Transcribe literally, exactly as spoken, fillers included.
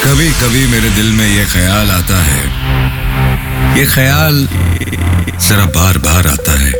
कभी कभी मेरे दिल में ये ख्याल आता है, ये ख्याल जरा बार बार आता है